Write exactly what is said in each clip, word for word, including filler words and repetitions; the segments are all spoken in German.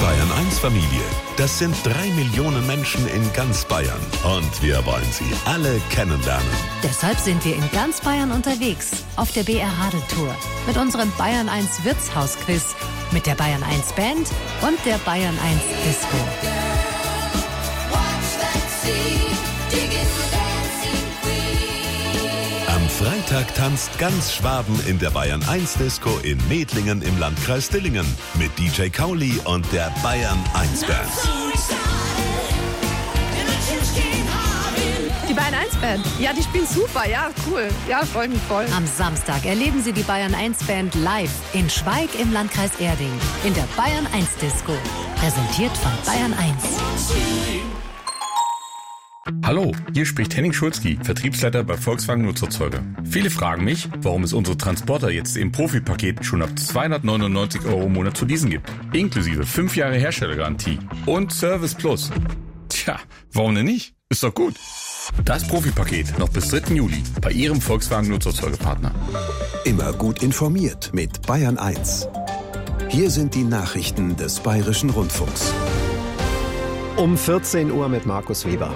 Bayern eins Familie, das sind drei Millionen Menschen in ganz Bayern. Und wir wollen sie alle kennenlernen. Deshalb sind wir in ganz Bayern unterwegs, auf der B R Radl-Tour. Mit unserem Bayern eins Wirtshaus-Quiz, mit der Bayern eins Band und der Bayern eins Disco. Am Freitag tanzt ganz Schwaben in der Bayern eins Disco in Medlingen im Landkreis Dillingen mit D J Kauli und der Bayern eins Band. Die Bayern eins Band, ja, die spielen super, ja, cool. Ja, freue mich voll. Am Samstag erleben Sie die Bayern eins Band live in Schweig im Landkreis Erding in der Bayern eins Disco. Präsentiert von Bayern eins. Hallo, hier spricht Henning Schulzki, Vertriebsleiter bei Volkswagen Nutzerzeuger. Viele fragen mich, warum es unsere Transporter jetzt im Profipaket schon ab zweihundertneunundneunzig Euro im Monat zu leasen gibt. Inklusive fünf Jahre Herstellergarantie und Service Plus. Tja, warum denn nicht? Ist doch gut. Das Profipaket noch bis dritten Juli bei Ihrem Volkswagen Nutzerzeugerpartner. Immer gut informiert mit Bayern eins. Hier sind die Nachrichten des Bayerischen Rundfunks. Um vierzehn Uhr mit Markus Weber.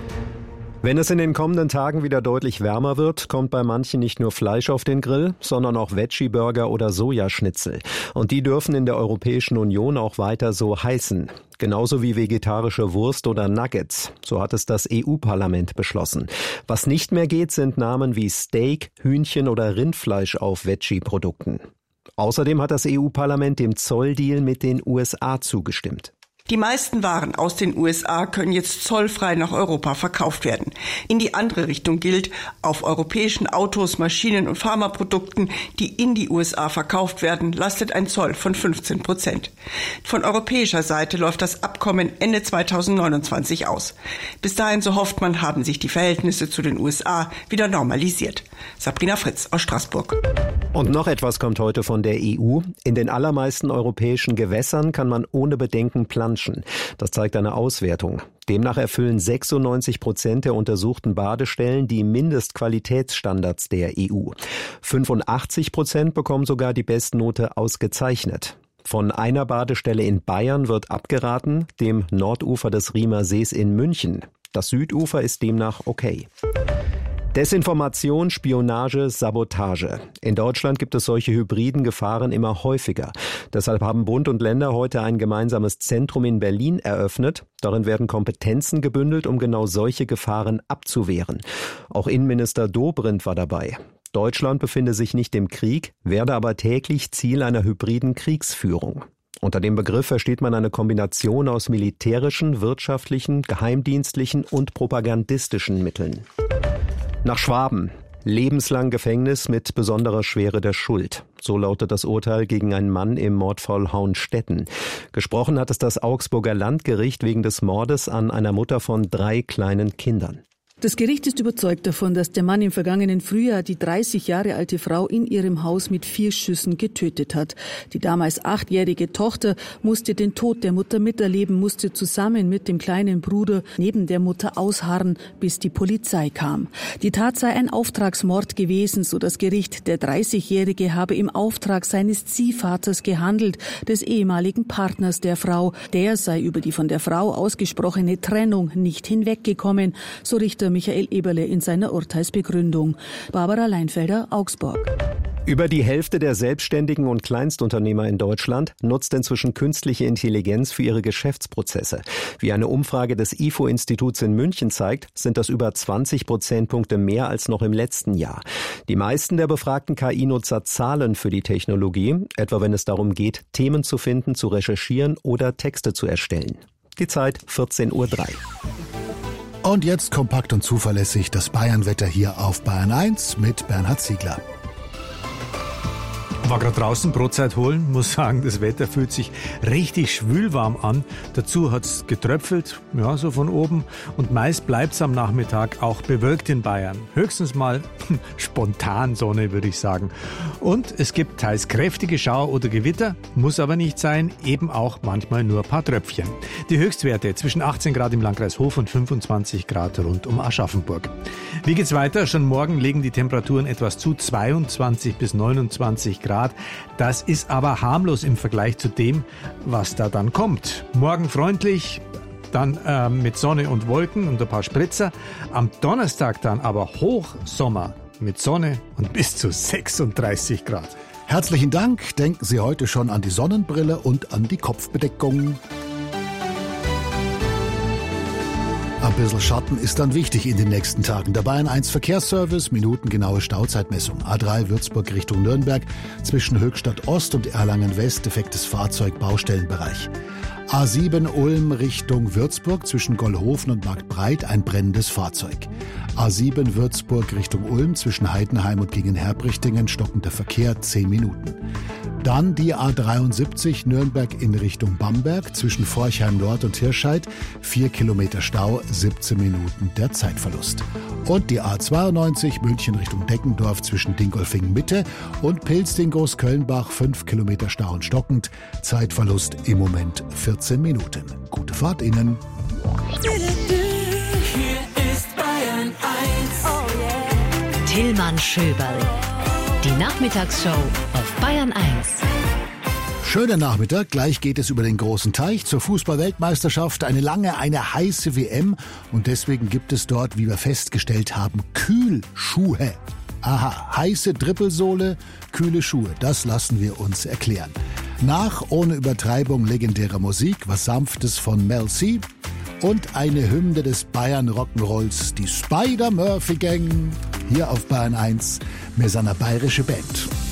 Wenn es in den kommenden Tagen wieder deutlich wärmer wird, kommt bei manchen nicht nur Fleisch auf den Grill, sondern auch Veggie-Burger oder Sojaschnitzel. Und die dürfen in der Europäischen Union auch weiter so heißen. Genauso wie vegetarische Wurst oder Nuggets. So hat es das E U-Parlament beschlossen. Was nicht mehr geht, sind Namen wie Steak, Hühnchen oder Rindfleisch auf Veggie-Produkten. Außerdem hat das E U-Parlament dem Zolldeal mit den U S A zugestimmt. Die meisten Waren aus den U S A können jetzt zollfrei nach Europa verkauft werden. In die andere Richtung gilt, auf europäischen Autos, Maschinen und Pharmaprodukten, die in die U S A verkauft werden, lastet ein Zoll von fünfzehn Prozent. Von europäischer Seite läuft das Abkommen Ende zweitausendneunundzwanzig aus. Bis dahin, so hofft man, haben sich die Verhältnisse zu den U S A wieder normalisiert. Sabrina Fritz aus Straßburg. Und noch etwas kommt heute von der E U. In den allermeisten europäischen Gewässern kann man ohne Bedenken planschen. Das zeigt eine Auswertung. Demnach erfüllen sechsundneunzig Prozent der untersuchten Badestellen die Mindestqualitätsstandards der E U. fünfundachtzig Prozent bekommen sogar die Bestnote ausgezeichnet. Von einer Badestelle in Bayern wird abgeraten, dem Nordufer des Riemer Sees in München. Das Südufer ist demnach okay. Desinformation, Spionage, Sabotage. In Deutschland gibt es solche hybriden Gefahren immer häufiger. Deshalb haben Bund und Länder heute ein gemeinsames Zentrum in Berlin eröffnet. Darin werden Kompetenzen gebündelt, um genau solche Gefahren abzuwehren. Auch Innenminister Dobrindt war dabei. Deutschland befinde sich nicht im Krieg, werde aber täglich Ziel einer hybriden Kriegsführung. Unter dem Begriff versteht man eine Kombination aus militärischen, wirtschaftlichen, geheimdienstlichen und propagandistischen Mitteln. Nach Schwaben. Lebenslang Gefängnis mit besonderer Schwere der Schuld. So lautet das Urteil gegen einen Mann im Mordfall Hauenstetten. Gesprochen hat es das Augsburger Landgericht wegen des Mordes an einer Mutter von drei kleinen Kindern. Das Gericht ist überzeugt davon, dass der Mann im vergangenen Frühjahr die dreißig Jahre alte Frau in ihrem Haus mit vier Schüssen getötet hat. Die damals achtjährige Tochter musste den Tod der Mutter miterleben, musste zusammen mit dem kleinen Bruder neben der Mutter ausharren, bis die Polizei kam. Die Tat sei ein Auftragsmord gewesen, so das Gericht. Der dreißigjährige habe im Auftrag seines Ziehvaters gehandelt, des ehemaligen Partners der Frau. Der sei über die von der Frau ausgesprochene Trennung nicht hinweggekommen, so Richter Michael Eberle in seiner Urteilsbegründung. Barbara Leinfelder, Augsburg. Über die Hälfte der Selbstständigen und Kleinstunternehmer in Deutschland nutzt inzwischen künstliche Intelligenz für ihre Geschäftsprozesse. Wie eine Umfrage des I F O-Instituts in München zeigt, sind das über zwanzig Prozentpunkte mehr als noch im letzten Jahr. Die meisten der befragten K I-Nutzer zahlen für die Technologie, etwa wenn es darum geht, Themen zu finden, zu recherchieren oder Texte zu erstellen. Die Zeit vierzehn Uhr drei. Und jetzt kompakt und zuverlässig das Bayernwetter hier auf Bayern eins mit Bernhard Ziegler. War gerade draußen Brotzeit holen, muss sagen, das Wetter fühlt sich richtig schwülwarm an. Dazu hat's getröpfelt, ja, so von oben. Und meist bleibt's am Nachmittag auch bewölkt in Bayern. Höchstens mal spontan Sonne, würde ich sagen. Und es gibt teils kräftige Schauer oder Gewitter, muss aber nicht sein, eben auch manchmal nur ein paar Tröpfchen. Die Höchstwerte zwischen achtzehn Grad im Landkreis Hof und fünfundzwanzig Grad rund um Aschaffenburg. Wie geht's weiter? Schon morgen legen die Temperaturen etwas zu, zweiundzwanzig bis neunundzwanzig Grad. Grad. Das ist aber harmlos im Vergleich zu dem, was da dann kommt. Morgen freundlich, dann äh, mit Sonne und Wolken und ein paar Spritzer. Am Donnerstag dann aber Hochsommer mit Sonne und bis zu sechsunddreißig Grad. Herzlichen Dank. Denken Sie heute schon an die Sonnenbrille und an die Kopfbedeckung. Ein bisschen Schatten ist dann wichtig in den nächsten Tagen. Der Bayern eins Verkehrsservice, minutengenaue Stauzeitmessung. A drei Würzburg Richtung Nürnberg, zwischen Höchstadt Ost und Erlangen West, defektes Fahrzeug, Baustellenbereich. A sieben Ulm Richtung Würzburg, zwischen Gollhofen und Marktbreit, ein brennendes Fahrzeug. A sieben Würzburg Richtung Ulm, zwischen Heidenheim und Gingen-Herbrichtingen, stockender Verkehr, zehn Minuten. Dann die A dreiundsiebzig Nürnberg in Richtung Bamberg, zwischen Forchheim Nord und Hirscheid, vier Kilometer Stau, siebzehn Minuten der Zeitverlust. Und die A zweiundneunzig München Richtung Deckendorf, zwischen Dingolfing Mitte und Pilzdingos Kölnbach, fünf Kilometer Stau und stockend, Zeitverlust im Moment vierzehn Minuten. Gute Fahrt Ihnen. Hier ist Bayern eins. Oh yeah. Tillmann Schöberl. Die Nachmittagsshow auf Bayern eins. Schöner Nachmittag, gleich geht es über den großen Teich zur Fußball-Weltmeisterschaft. Eine lange, eine heiße W M und deswegen gibt es dort, wie wir festgestellt haben, Kühlschuhe. Aha, heiße Trippelsohle, kühle Schuhe, das lassen wir uns erklären. Nach, ohne Übertreibung, legendärer Musik, was Sanftes von Mel C. Und eine Hymne des Bayern Rock'n'Rolls, die Spider-Murphy Gang, hier auf Bayern eins mit seiner bayerischen Band.